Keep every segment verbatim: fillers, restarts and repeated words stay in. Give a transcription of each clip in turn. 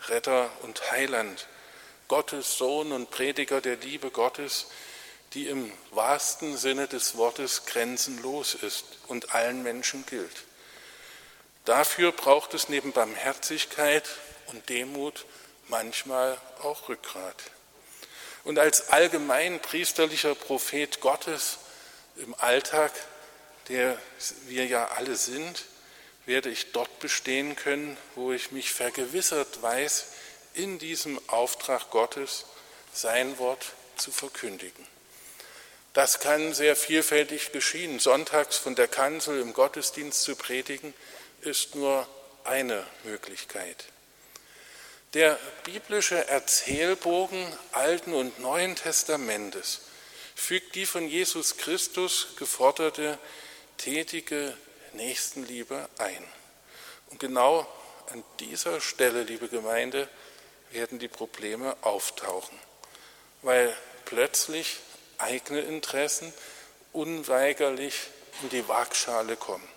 Retter und Heiland, Gottes Sohn und Prediger der Liebe Gottes, die im wahrsten Sinne des Wortes grenzenlos ist und allen Menschen gilt. Dafür braucht es neben Barmherzigkeit und Demut manchmal auch Rückgrat. Und als allgemein priesterlicher Prophet Gottes im Alltag, der wir ja alle sind, werde ich dort bestehen können, wo ich mich vergewissert weiß, in diesem Auftrag Gottes sein Wort zu verkündigen. Das kann sehr vielfältig geschehen. Sonntags von der Kanzel im Gottesdienst zu predigen, ist nur eine Möglichkeit. Der biblische Erzählbogen Alten und Neuen Testamentes fügt die von Jesus Christus geforderte tätige Nächstenliebe ein. Und genau an dieser Stelle, liebe Gemeinde, werden die Probleme auftauchen, weil plötzlich eigene Interessen unweigerlich in die Waagschale kommen.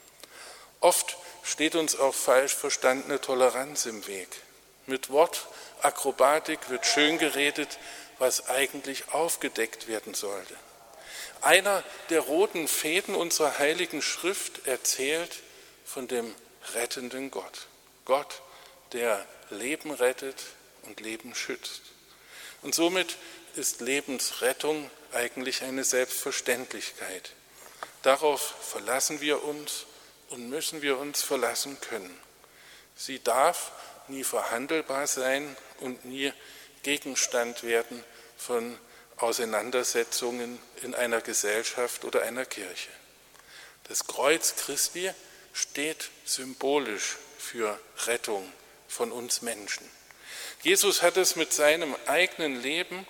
Oft steht uns auch falsch verstandene Toleranz im Weg. Mit Wortakrobatik wird schön geredet, was eigentlich aufgedeckt werden sollte. Einer der roten Fäden unserer Heiligen Schrift erzählt von dem rettenden Gott. Gott, der Leben rettet und Leben schützt. Und somit ist Lebensrettung eigentlich eine Selbstverständlichkeit. Darauf verlassen wir uns und müssen wir uns verlassen können. Sie darf nie verhandelbar sein und nie Gegenstand werden von Auseinandersetzungen in einer Gesellschaft oder einer Kirche. Das Kreuz Christi steht symbolisch für Rettung von uns Menschen. Jesus hat es mit seinem eigenen Leben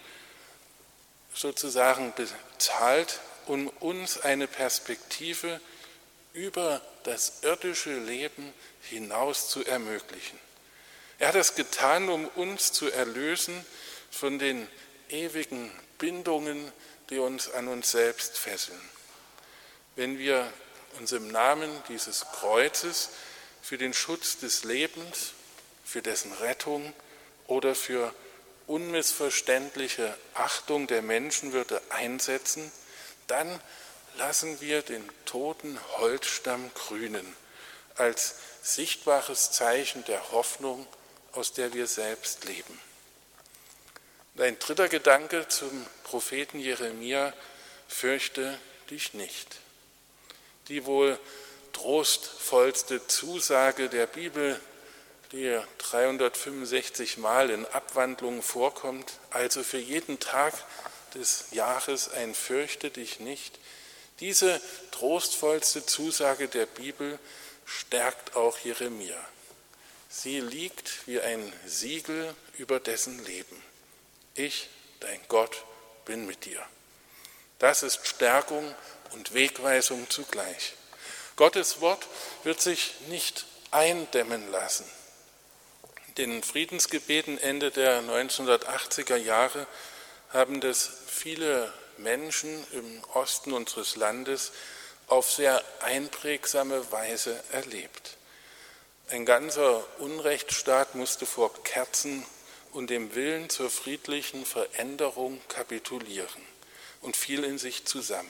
sozusagen bezahlt, um uns eine Perspektive über das irdische Leben hinaus zu ermöglichen. Er hat es getan, um uns zu erlösen von den ewigen Bindungen, die uns an uns selbst fesseln. Wenn wir uns im Namen dieses Kreuzes für den Schutz des Lebens, für dessen Rettung oder für unmissverständliche Achtung der Menschenwürde einsetzen, dann lassen wir den toten Holzstamm grünen, als sichtbares Zeichen der Hoffnung, aus der wir selbst leben. Und ein dritter Gedanke zum Propheten Jeremia: Fürchte dich nicht. Die wohl trostvollste Zusage der Bibel, die dreihundertfünfundsechzig Mal in Abwandlungen vorkommt, also für jeden Tag des Jahres ein Fürchte dich nicht. Diese trostvollste Zusage der Bibel stärkt auch Jeremia. Sie liegt wie ein Siegel über dessen Leben. Ich, dein Gott, bin mit dir. Das ist Stärkung und Wegweisung zugleich. Gottes Wort wird sich nicht eindämmen lassen. In den Friedensgebeten Ende der neunzehnhundertachtziger Jahre haben das viele Menschen im Osten unseres Landes auf sehr einprägsame Weise erlebt. Ein ganzer Unrechtsstaat musste vor Kerzen und dem Willen zur friedlichen Veränderung kapitulieren und fiel in sich zusammen.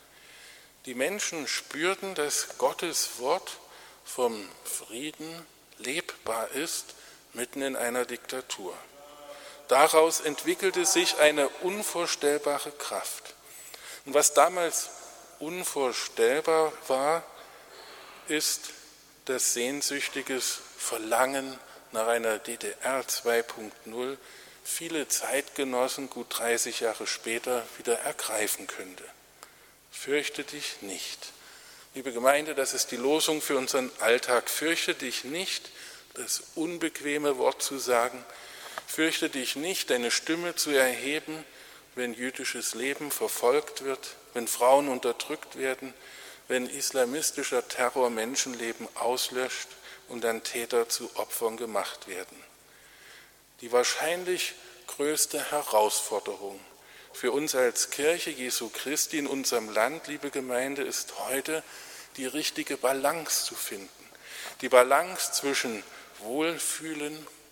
Die Menschen spürten, dass Gottes Wort vom Frieden lebbar ist, mitten in einer Diktatur. Daraus entwickelte sich eine unvorstellbare Kraft. Und was damals unvorstellbar war, ist das sehnsüchtige Verlangen nach einer D D R zwei Punkt null viele Zeitgenossen gut dreißig Jahre später wieder ergreifen könnte. Fürchte dich nicht. Liebe Gemeinde, das ist die Losung für unseren Alltag. Fürchte dich nicht, das unbequeme Wort zu sagen. Fürchte dich nicht, deine Stimme zu erheben, wenn jüdisches Leben verfolgt wird, wenn Frauen unterdrückt werden, wenn islamistischer Terror Menschenleben auslöscht und dann Täter zu Opfern gemacht werden. Die wahrscheinlich größte Herausforderung für uns als Kirche Jesu Christi in unserem Land, liebe Gemeinde, ist heute, die richtige Balance zu finden. Die Balance zwischen Wohlfühlen